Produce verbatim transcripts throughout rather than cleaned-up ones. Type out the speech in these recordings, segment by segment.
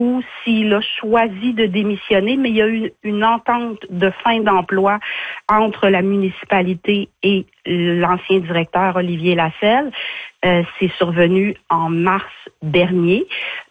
ou s'il a choisi de démissionner, mais il y a eu une entente de fin d'emploi entre la municipalité et l'ancien directeur Olivier Lasselle. Euh, c'est survenu en mars dernier.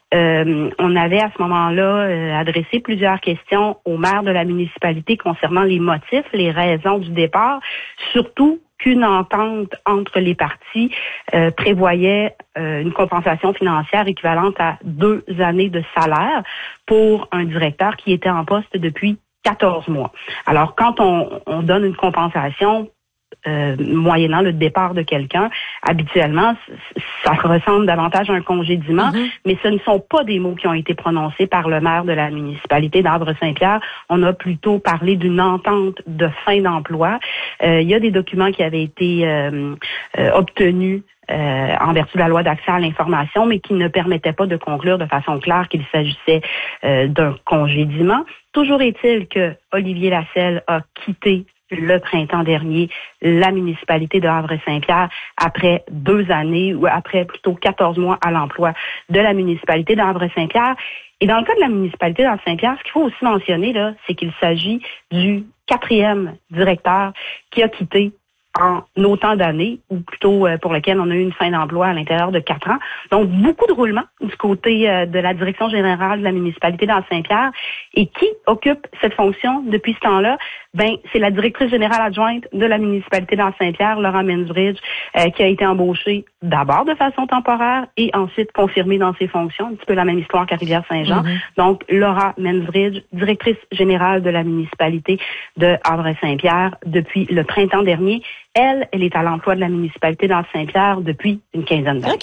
Euh, on avait à ce moment-là euh, adressé plusieurs questions au maire de la municipalité concernant les motifs, les raisons du départ, surtout qu'une entente entre les parties euh, prévoyait euh, une compensation financière équivalente à deux années de salaire pour un directeur qui était en poste depuis quatorze mois. Alors, quand on, on donne une compensation Euh, moyennant le départ de quelqu'un, habituellement, ça ressemble davantage à un congédiement, mm-hmm. mais ce ne sont pas des mots qui ont été prononcés par le maire de la municipalité d'Arbre-Saint-Pierre. On a plutôt parlé d'une entente de fin d'emploi. Euh, il y a des documents qui avaient été euh, euh, obtenus Euh, en vertu de la loi d'accès à l'information, mais qui ne permettait pas de conclure de façon claire qu'il s'agissait euh, d'un congédiement. Toujours est-il que Olivier Lasselle a quitté le printemps dernier la municipalité de Havre-Saint-Pierre après deux années ou après plutôt quatorze mois à l'emploi de la municipalité de Havre-Saint-Pierre. Et dans le cas de la municipalité d'Havre-Saint-Pierre, ce qu'il faut aussi mentionner, là, c'est qu'il s'agit du quatrième directeur qui a quitté en autant d'années, ou plutôt euh, pour lequel on a eu une fin d'emploi à l'intérieur de quatre ans. Donc, beaucoup de roulements du côté euh, de la direction générale de la municipalité d'Anse-Saint-Pierre. Et qui occupe cette fonction depuis ce temps-là? Ben, c'est la directrice générale adjointe de la municipalité d'Anse-Saint-Pierre, Laura Mansbridge, euh, qui a été embauchée d'abord de façon temporaire et ensuite confirmée dans ses fonctions. Un petit peu la même histoire qu'à Rivière-Saint-Jean. Mm-hmm. Donc, Laura Mansbridge, directrice générale de la municipalité de Havre-Saint-Pierre depuis le printemps dernier. Elle, elle est à l'emploi de la municipalité d'Anse-Saint-Pierre depuis une quinzaine d'années. OK.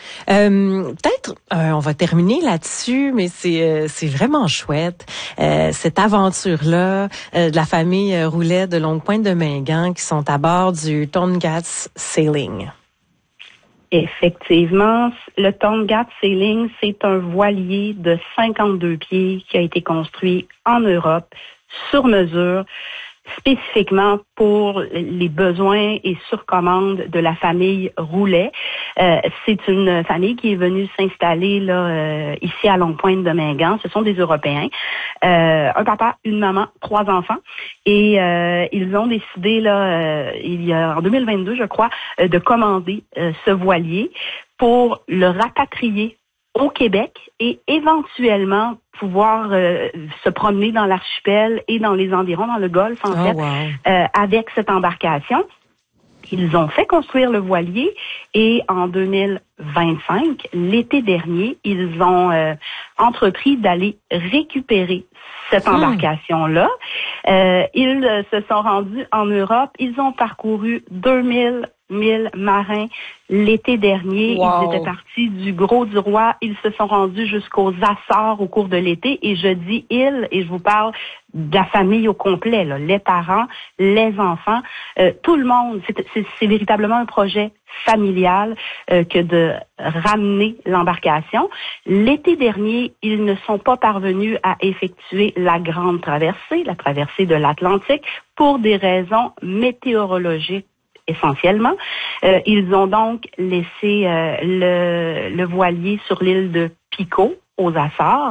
Euh, peut-être, euh, on va terminer là-dessus, mais c'est euh, c'est vraiment chouette. Euh, cette aventure-là euh, de la famille Roulet de Longue-Pointe-de-Mingan qui sont à bord du Tongass Sailing. Effectivement, le Tongass Sailing, c'est un voilier de cinquante-deux pieds qui a été construit en Europe, sur mesure, spécifiquement pour les besoins et sur commande de la famille Roulet. Euh, c'est une famille qui est venue s'installer là euh, ici à Longue-Pointe-de-Mingan. Ce sont des Européens. Euh, un papa, une maman, trois enfants. Et euh, ils ont décidé là, euh, il y a en deux mille vingt-deux, je crois, euh, de commander euh, ce voilier pour le rapatrier au Québec et éventuellement pouvoir euh, se promener dans l'archipel et dans les environs, dans le Golfe, en oh, fait, wow. euh, avec cette embarcation. Ils ont fait construire le voilier et en deux mille vingt-cinq, l'été dernier, ils ont euh, entrepris d'aller récupérer cette embarcation-là. Euh, ils euh, se sont rendus en Europe. Ils ont parcouru deux mille milles marins l'été dernier. Wow. Ils étaient partis du Gros-du-Roi. Ils se sont rendus jusqu'aux Açores au cours de l'été. Et je dis ils, et je vous parle de la famille au complet, là, les parents, les enfants, euh, tout le monde. C'est, c'est, c'est véritablement un projet familial euh, que de ramener l'embarcation. L'été dernier, ils ne sont pas parvenus à effectuer la grande traversée, la traversée de l'Atlantique, pour des raisons météorologiques essentiellement. Euh, ils ont donc laissé euh, le, le voilier sur l'île de Pico, aux Açores.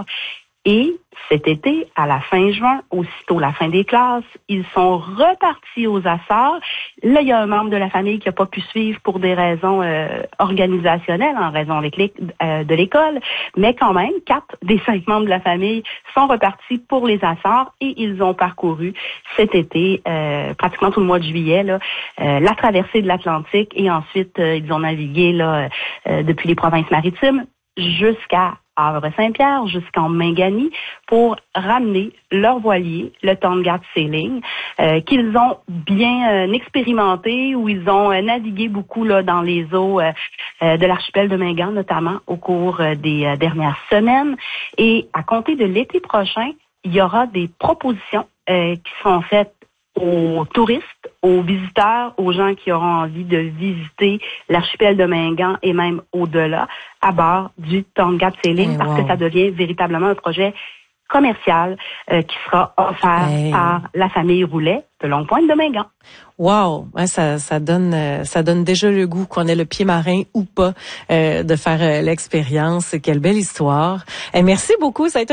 Et cet été, à la fin juin, aussitôt la fin des classes, ils sont repartis aux Açores. Là, il y a un membre de la famille qui n'a pas pu suivre pour des raisons euh, organisationnelles, en raison euh, de l'école. Mais quand même, quatre des cinq membres de la famille sont repartis pour les Açores et ils ont parcouru cet été, euh, pratiquement tout le mois de juillet, là, euh, la traversée de l'Atlantique et ensuite, euh, ils ont navigué là, euh, depuis les provinces maritimes jusqu'à Havre-Saint-Pierre, jusqu'en Mingani, pour ramener leur voilier, le Tongass Sailing, euh, qu'ils ont bien euh, expérimenté, où ils ont euh, navigué beaucoup là dans les eaux euh, euh, de l'archipel de Mingan, notamment au cours euh, des euh, dernières semaines. Et à compter de l'été prochain, il y aura des propositions euh, qui seront faites aux touristes, aux visiteurs, aux gens qui auront envie de visiter l'archipel de Mingan et même au-delà, à bord du Tongass Sailing, hey, parce wow. que ça devient véritablement un projet commercial euh, qui sera offert hey. par la famille Roulet de Longue-Pointe-de-Mingan. Wow, ouais, ça, ça donne, euh, ça donne déjà le goût qu'on ait le pied marin ou pas euh, de faire euh, l'expérience. Quelle belle histoire. Et merci beaucoup, ça a été